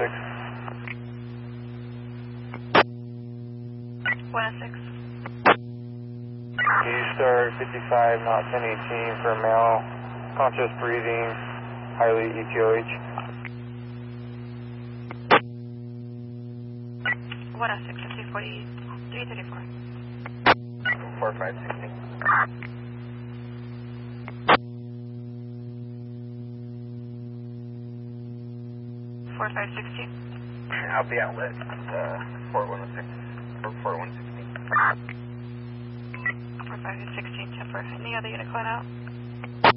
106. Star 55, not 1018 for male, conscious breathing, highly ETOH. 106, 334. 4560. I'll be outlet 4106 or 4116. 4516, 10 for any other unit calling out?